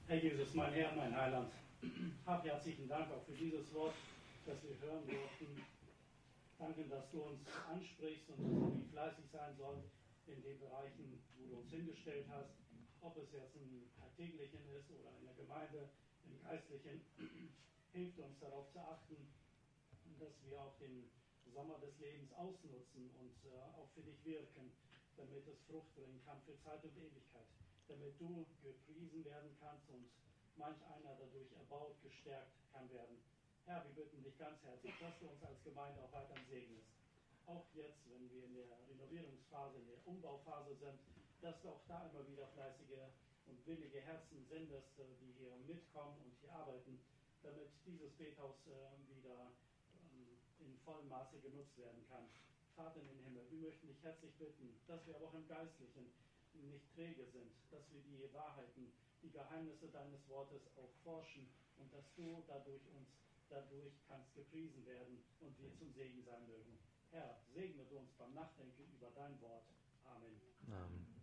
Herr Jesus, mein Herr, mein Heiland, hab herzlichen Dank auch für dieses Wort, das wir hören durften. Danke, dass du uns ansprichst und dass wir fleißig sein sollen in den Bereichen, wo du uns hingestellt hast. Ob es jetzt im Alltäglichen ist oder in der Gemeinde, im Geistlichen, hilft uns darauf zu achten, dass wir auch den Sommer des Lebens ausnutzen und auch für dich wirken, damit es Frucht bringen kann für Zeit und Ewigkeit, damit du gepriesen werden kannst und manch einer dadurch erbaut, gestärkt kann werden. Herr, wir bitten dich ganz herzlich, dass du uns als Gemeinde auch weiter segnest. Auch jetzt, wenn wir in der Renovierungsphase, in der Umbauphase sind, dass du auch da immer wieder fleißige und willige Herzen sendest, die hier mitkommen und hier arbeiten, damit dieses Bethaus wieder in vollem Maße genutzt werden kann. Vater in den Himmel, wir möchten dich herzlich bitten, dass wir aber auch im Geistlichen nicht träge sind, dass wir die Wahrheiten, die Geheimnisse deines Wortes auch forschen und dass du dadurch kannst gepriesen werden und wir zum Segen sein mögen. Herr, segne uns beim Nachdenken über dein Wort. Amen. Amen.